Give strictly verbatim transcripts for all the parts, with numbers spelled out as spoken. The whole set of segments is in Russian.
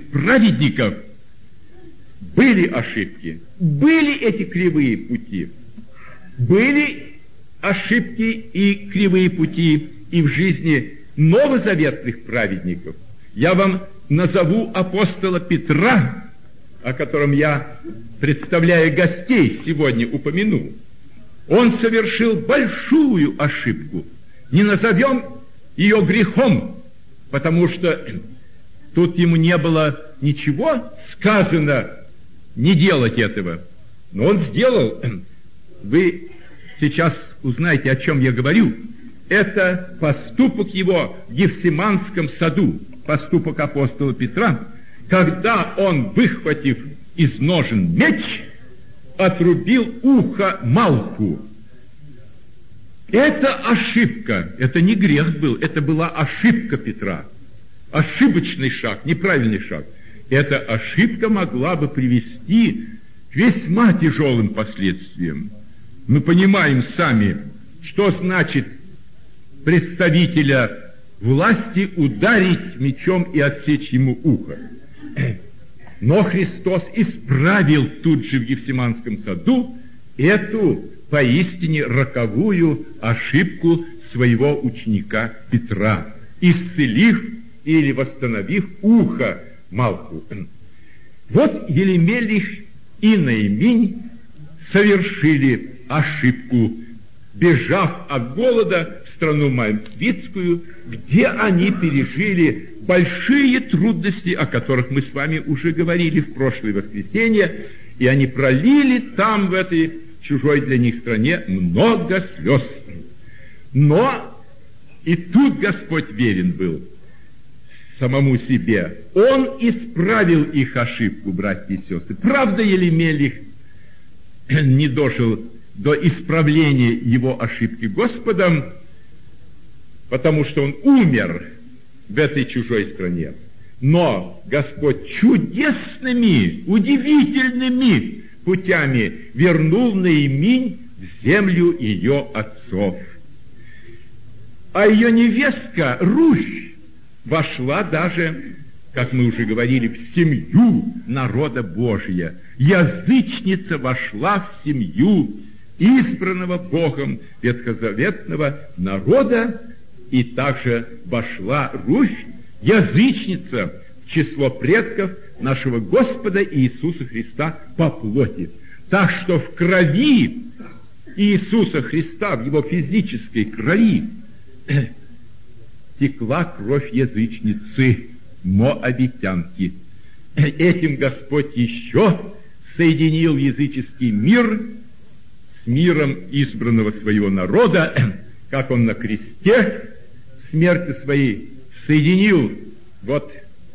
праведников были ошибки, были эти кривые пути, были ошибки и кривые пути и в жизни новозаветных праведников. Я вам назову апостола Петра, о котором я, представляя гостей, сегодня упомяну. Он совершил большую ошибку. Не назовем ее грехом, потому что тут ему не было ничего сказано не делать этого. Но он сделал. Вы сейчас узнаете, о чем я говорю. Это поступок его в Гефсиманском саду, поступок апостола Петра, когда он, выхватив из ножен меч, отрубил ухо Малху. Это ошибка, это не грех был, это была ошибка Петра. Ошибочный шаг, неправильный шаг. Эта ошибка могла бы привести к весьма тяжелым последствиям. Мы понимаем сами, что значит представителя власти ударить мечом и отсечь ему ухо. Но Христос исправил тут же в Гефсиманском саду эту поистине роковую ошибку своего ученика Петра, исцелив или восстановив ухо Малху. Вот Елемелих и Наиминь совершили ошибку, бежав от голода в страну Моавитскую, где они пережили большие трудности, о которых мы с вами уже говорили в прошлое воскресенье, и они пролили там, в этой чужой для них стране, много слез. Но и тут Господь верен был самому себе. Он исправил их ошибку, братья и сестры. Правда, Елемелих не дожил до исправления его ошибки Господом, потому что он умер в этой чужой стране. Но Господь чудесными, удивительными путями вернул Наиминь в землю ее отцов. А ее невестка Руфь вошла даже, как мы уже говорили, в семью народа Божия. Язычница вошла в семью избранного Богом ветхозаветного народа, и также вошла Руфь, язычница, в число предков нашего Господа Иисуса Христа по плоти. Так что в крови Иисуса Христа, в его физической крови, текла кровь язычницы, моавитянки. Этим Господь еще соединил языческий мир с миром избранного своего народа, как Он на кресте смерти своей соединил вот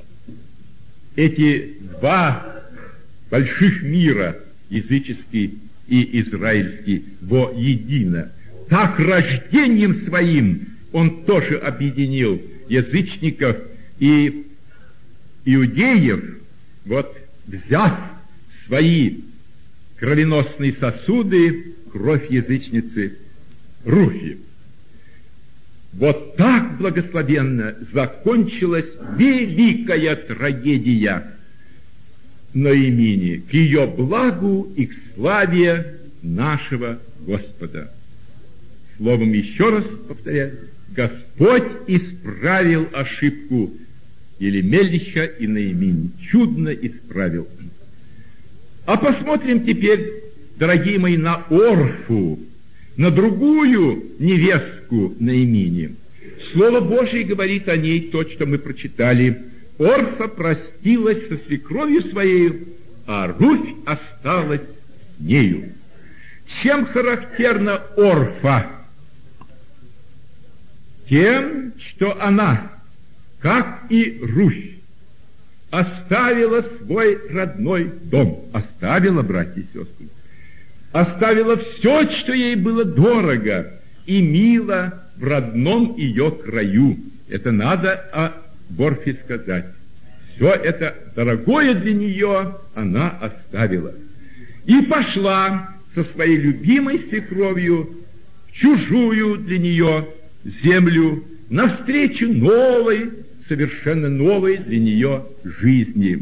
эти два больших мира, языческий и израильский, воедино. Так рождением своим Он тоже объединил язычников и иудеев, вот взяв свои кровеносные сосуды, кровь язычницы Руфи. Вот так благословенно закончилась великая трагедия Наимини, к ее благу и к славе нашего Господа. Словом, еще раз повторяю, Господь исправил ошибку Елемелиха и Наимини, чудно исправил. А посмотрим теперь, дорогие мои, на Орфу, на другую невестку Наимини. Слово Божие говорит о ней то, что мы прочитали. Орфа простилась со свекровью своей, а Руфь осталась с нею. Чем характерна Орфа? Тем, что она, как и Руфь, оставила свой родной дом. Оставила, братья и сестры. Оставила все, что ей было дорого и мило в родном ее краю. Это надо о Орфе сказать. Все это дорогое для нее она оставила. И пошла со своей любимой свекровью в чужую для нее землю навстречу новой, совершенно новой для нее жизни.